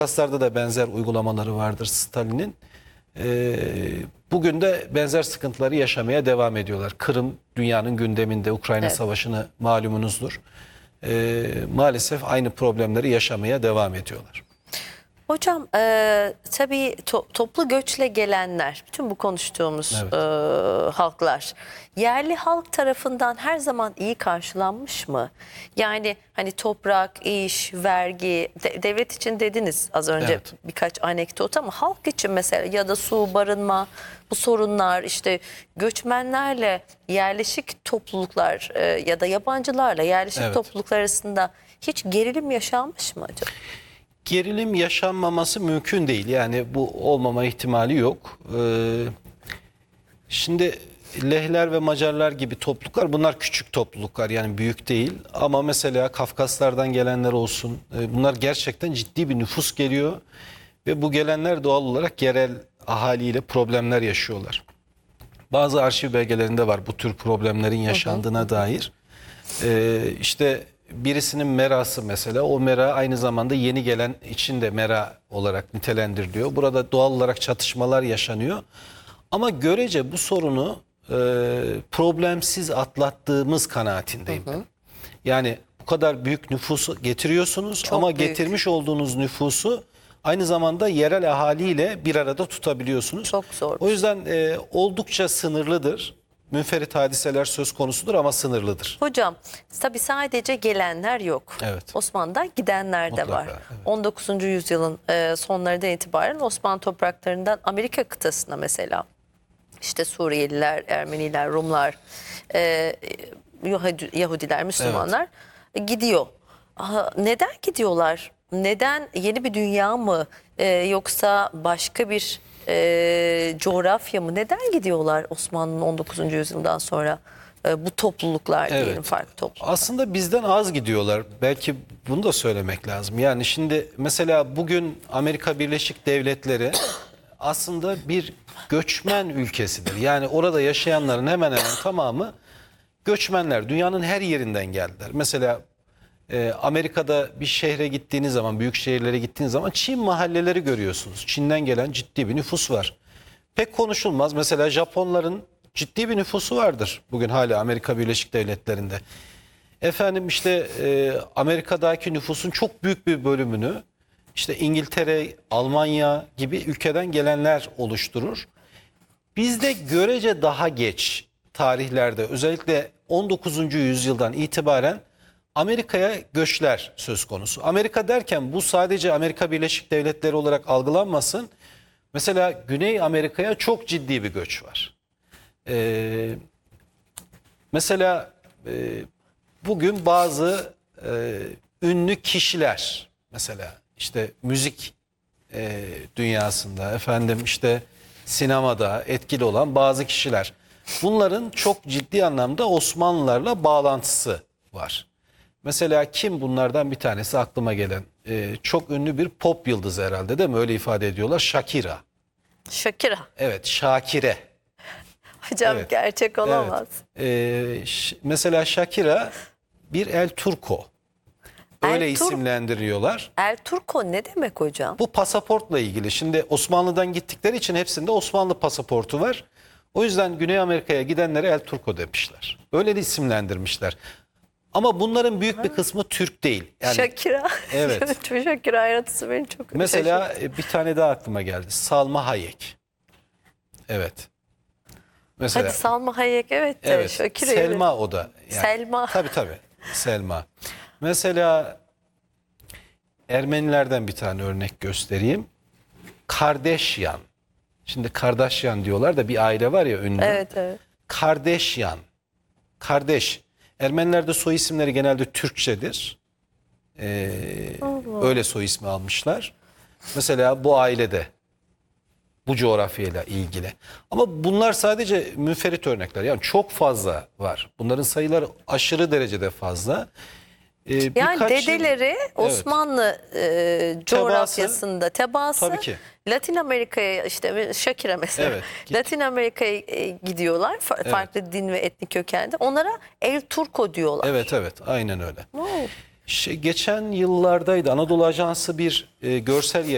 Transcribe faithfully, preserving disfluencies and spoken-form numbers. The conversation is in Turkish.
Kafkaslar'da da benzer uygulamaları vardır Stalin'in. Ee, bugün de benzer sıkıntıları yaşamaya devam ediyorlar. Kırım dünyanın gündeminde, Ukrayna Evet. Savaşı'nı malumunuzdur. Ee, maalesef aynı problemleri yaşamaya devam ediyorlar. Hocam e, tabii to, toplu göçle gelenler, bütün bu konuştuğumuz Evet. e, halklar yerli halk tarafından her zaman iyi karşılanmış mı? Yani hani toprak, iş, vergi, de, devlet için dediniz az önce Evet. birkaç anekdot ama halk için mesela ya da su, barınma, bu sorunlar işte göçmenlerle yerleşik topluluklar e, ya da yabancılarla yerleşik Evet. topluluklar arasında hiç gerilim yaşanmış mı acaba? Gerilim yaşanmaması mümkün değil. Yani bu olmama ihtimali yok. Ee, şimdi Lehler ve Macarlar gibi topluluklar, bunlar küçük topluluklar, yani büyük değil. Ama mesela Kafkaslardan gelenler olsun, e, bunlar gerçekten ciddi bir nüfus geliyor. Ve bu gelenler doğal olarak yerel ahaliyle problemler yaşıyorlar. Bazı arşiv belgelerinde var bu tür problemlerin yaşandığına hı hı. dair. Ee, işte birisinin merası mesela, o mera aynı zamanda yeni gelen için de mera olarak nitelendiriliyor. Burada doğal olarak çatışmalar yaşanıyor. Ama görece bu sorunu e, problemsiz atlattığımız kanaatindeyim ben. Yani bu kadar büyük nüfusu getiriyorsunuz Çok ama büyük. getirmiş olduğunuz nüfusu aynı zamanda yerel ahaliyle bir arada tutabiliyorsunuz. Çok zor. O yüzden e, oldukça sınırlıdır. Münferit hadiseler söz konusudur ama sınırlıdır. Hocam tabii sadece gelenler yok. Evet. Osmanlı'dan gidenler de Mutlaka, var. evet. on dokuzuncu yüzyılın e, sonlarından itibaren Osmanlı topraklarından Amerika kıtasına mesela işte Suriyeliler, Ermeniler, Rumlar, e, Yahudi- Yahudiler, Müslümanlar gidiyor. Aha, neden gidiyorlar? Neden, yeni bir dünya mı e, yoksa başka bir e, coğrafya mı? Neden gidiyorlar Osmanlı'nın on dokuzuncu yüzyıldan sonra e, bu topluluklar Evet. diyelim, farklı topluluklar? Aslında bizden az gidiyorlar. Belki bunu da söylemek lazım. Yani şimdi mesela bugün Amerika Birleşik Devletleri aslında bir göçmen ülkesidir. Yani orada yaşayanların hemen hemen tamamı göçmenler. Dünyanın her yerinden geldiler. Mesela e, Amerika'da bir şehre gittiğiniz zaman, büyük şehirlere gittiğiniz zaman Çin mahalleleri görüyorsunuz. Çin'den gelen ciddi bir nüfus var. Pek konuşulmaz. Mesela Japonların ciddi bir nüfusu vardır bugün hala Amerika Birleşik Devletleri'nde. Efendim işte e, Amerika'daki nüfusun çok büyük bir bölümünü işte İngiltere, Almanya gibi ülkeden gelenler oluşturur. Bizde görece daha geç tarihlerde, özellikle on dokuzuncu yüzyıldan itibaren Amerika'ya göçler söz konusu. Amerika derken bu sadece Amerika Birleşik Devletleri olarak algılanmasın. Mesela Güney Amerika'ya çok ciddi bir göç var. Ee, mesela e, bugün bazı e, ünlü kişiler, mesela işte müzik e, dünyasında, efendim işte sinemada etkili olan bazı kişiler, bunların çok ciddi anlamda Osmanlılarla bağlantısı var. Mesela kim bunlardan bir tanesi aklıma gelen? E, çok ünlü bir pop yıldızı herhalde, değil mi? Öyle ifade ediyorlar. Shakira. Shakira. Evet, Şakire. Hocam Evet. gerçek olamaz. Evet. Ee, ş- mesela Shakira bir El Turco. Öyle El Tur- isimlendiriyorlar. El Turco ne demek hocam? Bu pasaportla ilgili. Şimdi Osmanlı'dan gittikleri için hepsinde Osmanlı pasaportu var. O yüzden Güney Amerika'ya gidenlere El Turco demişler. Öyle de isimlendirmişler. Ama bunların büyük bir kısmı Türk değil. Yani Shakira. Evet. Şu Shakira hayratısı beni çok mesela e, bir tane daha aklıma geldi. Salma Hayek. Evet. Mesela Hadi Salma Hayek, evet de evet. Shakira. Selma o da. Yani. Selma. Tabii tabii. Selma. Mesela Ermenilerden bir tane örnek göstereyim. Kardeşyan. Şimdi Kardeşyan diyorlar da bir aile var ya ünlü. Evet, evet. Kardeşyan. Kardeş. Ermenilerde soy isimleri genelde Türkçedir. Ee, öyle soy ismi almışlar. Mesela bu ailede, bu coğrafyayla ilgili. Ama bunlar sadece münferit örnekler. Yani çok fazla var. Bunların sayıları aşırı derecede fazla. Ee, Yani birkaç yıl- dedeleri Osmanlı e, coğrafyasında tebaası, Tabii ki. Latin Amerika'ya, işte Shakira mesela, Evet, gitti. Latin Amerika'ya e, gidiyorlar, Fa- Evet. farklı din ve etnik kökende. Onlara El Turco diyorlar. Evet evet, aynen öyle. Wow. Şey, geçen yıllardaydı Anadolu Ajansı bir e, görsel